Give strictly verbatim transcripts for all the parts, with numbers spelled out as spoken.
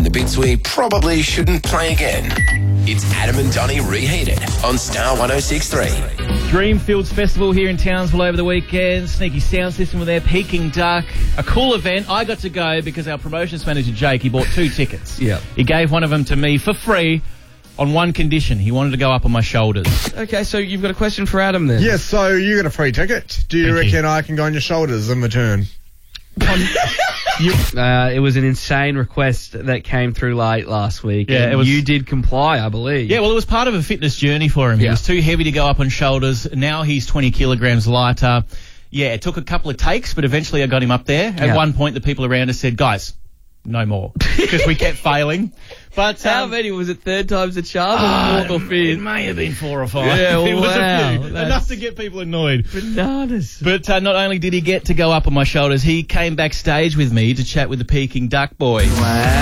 the bits we probably shouldn't play again. It's Adam and Donnie Reheated on Star one oh six point three. Dreamfields Festival here in Townsville over the weekend. Sneaky Sound System with their Peking Duck. A cool event. I got to go because our promotions manager, Jake, he bought two tickets. Yeah. He gave one of them to me for free on one condition. He wanted to go up on my shoulders. Okay, so you've got a question for Adam then? Yes, so you got a free ticket. Do you Thank reckon you. I can go on your shoulders in return? You, uh, it was an insane request that came through late last week. Yeah, and it was- you did comply, I believe. Yeah, well, it was part of a fitness journey for him. He Yeah. was too heavy to go up on shoulders. Now he's twenty kilograms lighter. Yeah, it took a couple of takes, but eventually I got him up there. At Yeah. one point, the people around us said, guys, no more, because we kept failing. But How um, many? Was it third time's a charm ah, or fourth or it fifth? may have been four or five. Yeah, it was wow, a few, that's- enough to get people annoyed. Bananas. But uh, not only did he get to go up on my shoulders, he came backstage with me to chat with the Peking Duck boys.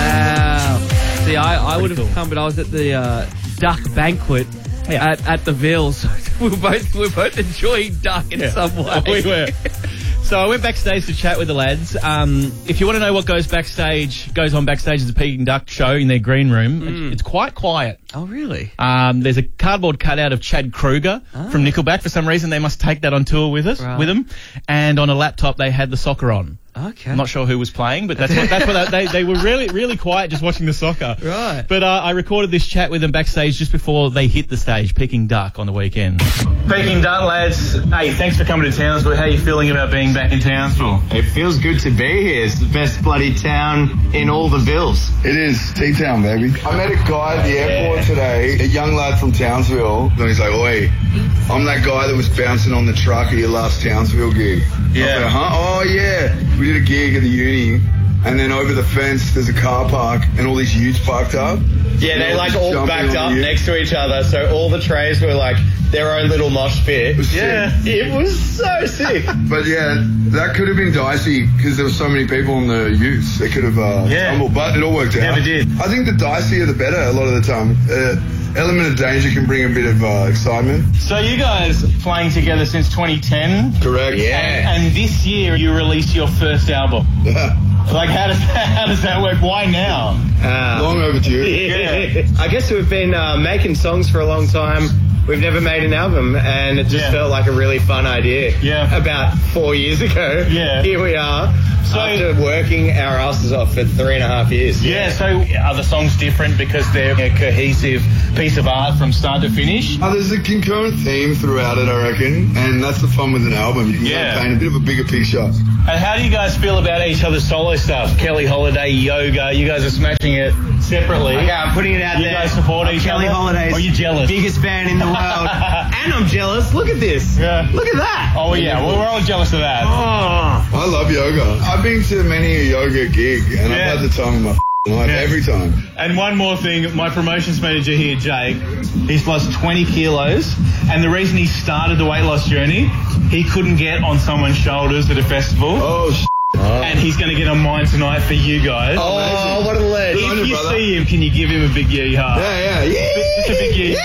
Wow. See, I, I would have cool. come, but I was at the uh, duck banquet Yeah. at, at the Villes. we were both we were both enjoying duck in Yeah. some way. We were. So I went backstage to chat with the lads. Um, if you want to know what goes backstage, goes on backstage at the Peking Duck show in their green room, Mm. it's, it's quite quiet. Oh, really? Um, there's a cardboard cutout of Chad Kruger Ah. from Nickelback. For some reason, they must take that on tour with us, Right. with them. And on a laptop, they had the soccer on. Okay. I'm not sure who was playing, but that's what, that's what they, they were really, really quiet just watching the soccer. Right. But uh, I recorded this chat with them backstage just before they hit the stage, Peking Duck on the weekend. Peking Duck, lads. Hey, thanks for coming to Townsville. How are you feeling about being back in Townsville? It feels good to be here. It's the best bloody town in all the Villes. It is T-Town, baby. I met a guy at the airport today, a young lad from Townsville, and he's like, "Oi, I'm that guy that was bouncing on the truck at your last Townsville gig." Yeah. I was like, huh? Oh, yeah. We did a gig at the uni, and then over the fence there's a car park, and all these utes parked up. Yeah, they like all Jumping backed on up the ute. next to each other, so all the trays were like their own little mosh pit. It was sick. It was so sick. But yeah, that could have been dicey because there were so many people on the utes. They could have uh, Yeah. stumbled, but it all worked out. Never did. I think the dicier the better a lot of the time. Uh, element of danger can bring a bit of uh, excitement. So you guys playing together since twenty ten? Correct. And, and this year you released your first album. Like, how does that, how does that work? Why now? Uh, Long overdue. yeah. I guess we've been uh, making songs for a long time. We've never made an album, and it just Yeah. felt like a really fun idea. Yeah. About four years ago. Yeah. Here we are, So- after working our asses off for three and a half years. Yeah, so are the songs different because they're a cohesive piece of art from start to finish? Oh, there's a concurrent theme throughout it, I reckon, and that's the fun with an album. You can Yeah. kind of paint a bit of a bigger picture. And how do you guys feel about each other's solo stuff? Kelly Holiday, Yoga, you guys are smashing it separately. Okay, I'm putting it out You there. guys support I'm each Kelly other? Holidays. Or are you jealous? Biggest band in the world. And I'm jealous. Look at this. Yeah. Look at that. Oh, yeah, well, we're all jealous of that. Oh. I love yoga. I've been to many a yoga gig, and Yeah. I've had the time of my f***ing life Yeah. every time. And one more thing, my promotions manager here, Jake, he's lost twenty kilos, and the reason he started the weight loss journey, he couldn't get on someone's shoulders at a festival, Oh, sh**. and he's going to get on mine tonight for you guys. Oh, what a ledge. Good on If you, you brother. see him, can you give him a big yeehaw? Yeah, yeah. Just a big yeehaw.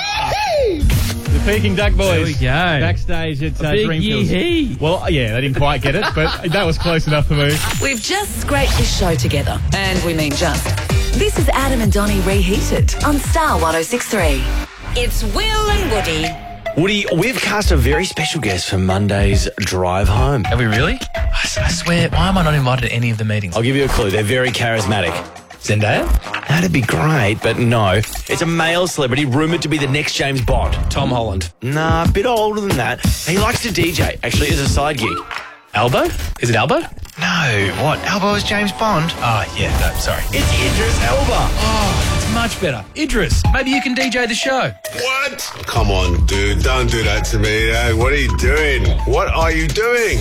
The Peking Duck boys. There we go. Backstage at uh, big Dreamfields. yee-hee. Well, yeah, they didn't quite get it, but that was close enough for me. We've just scraped this show together. And we mean just. This is Adam and Donnie Reheated on Star one oh six point three. It's Will and Woody. Woody, we've cast a very special guest for Monday's drive home. Have we really? I, s- I swear, why am I not invited to any of the meetings? I'll give you a clue. They're very charismatic. Zendaya? That'd be great, but no. It's a male celebrity rumoured to be the next James Bond. Tom Holland. Nah, a bit older than that. He likes to D J, actually, as a side gig. Albo? Is it Albo? No, what? Albo is James Bond? Oh, yeah, no, sorry. It's Idris Elba. Oh, it's much better. Idris, maybe you can D J the show. What? Come on, dude. Don't do that to me. Eh? What are you doing? What are you doing?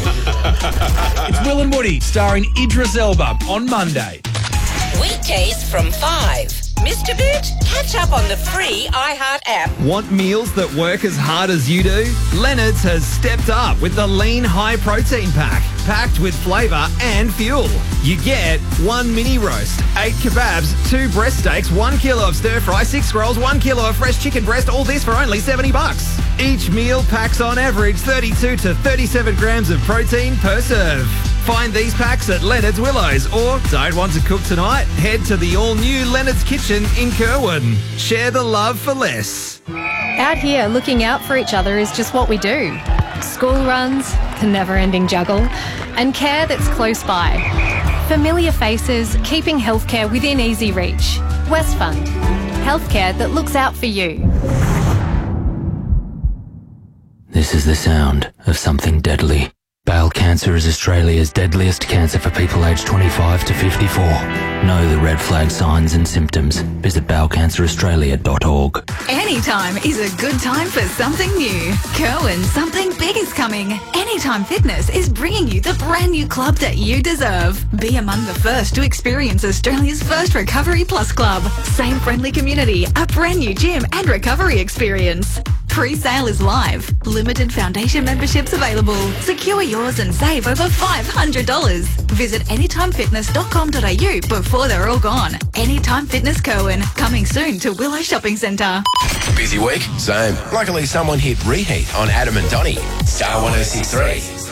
It's Will and Woody, starring Idris Elba on Monday. Weekdays from five. Mister Boot, catch up on the free iHeart app. Want meals that work as hard as you do? Leonard's has stepped up with the Lean High Protein Pack, packed with flavour and fuel. You get one mini roast, eight kebabs, two breast steaks, one kilo of stir fry, six rolls, one kilo of fresh chicken breast, all this for only seventy bucks. Each meal packs on average thirty-two to thirty-seven grams of protein per serve. Find these packs at Leonard's Willows, or don't want to cook tonight? Head to the all-new Leonard's Kitchen in Kerwin. Share the love for less. Out here, looking out for each other is just what we do. School runs, the never-ending juggle, and care that's close by. Familiar faces, keeping healthcare within easy reach. Westfund. Healthcare that looks out for you. This is the sound of something deadly. Bowel cancer is Australia's deadliest cancer for people aged twenty-five to fifty-four. Know the red flag signs and symptoms. Visit bowel cancer australia dot org. Anytime is a good time for something new. Kerwin, something big is coming. Anytime Fitness is bringing you the brand new club that you deserve. Be among the first to experience Australia's first Recovery Plus club. Same friendly community, a brand new gym and recovery experience. Pre-sale is live. Limited foundation memberships available. Secure yours and save over five hundred dollars. Visit anytime fitness dot com dot a u before they're all gone. Anytime Fitness Kerwin, coming soon to Willow Shopping Centre. Busy week? Same. Luckily, someone hit reheat on Adam and Donnie. Star one oh six three.